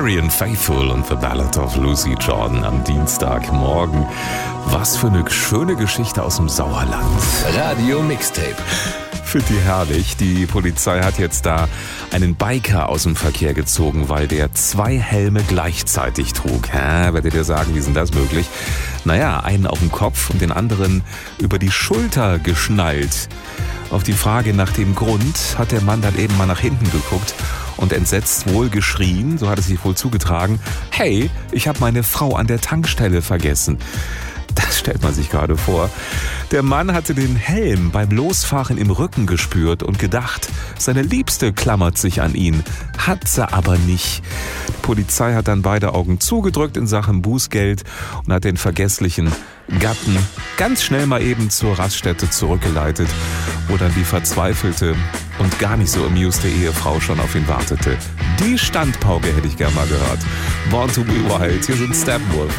Marianne Faithfull und The Ballad of Lucy Jordan am Dienstagmorgen. Was für eine schöne Geschichte aus dem Sauerland. Radio Mixtape. Finde die herrlich. Die Polizei hat jetzt da einen Biker aus dem Verkehr gezogen, weil der 2 Helme gleichzeitig trug. Werdet ihr sagen, wie ist denn das möglich? Naja, einen auf dem Kopf und den anderen über die Schulter geschnallt. Auf die Frage nach dem Grund hat der Mann dann eben mal nach hinten geguckt und entsetzt wohl geschrien, so hat es sich wohl zugetragen: Hey, ich habe meine Frau an der Tankstelle vergessen. Das stellt man sich gerade vor. Der Mann hatte den Helm beim Losfahren im Rücken gespürt und gedacht, seine Liebste klammert sich an ihn. Hat sie aber nicht. Die Polizei hat dann beide Augen zugedrückt in Sachen Bußgeld und hat den vergesslichen Gatten ganz schnell mal eben zur Raststätte zurückgeleitet, wo dann die verzweifelte und gar nicht so amuste Ehefrau schon auf ihn wartete. Die Standpauke hätte ich gern mal gehört. Born to be Wild, hier sind Steppenwolf.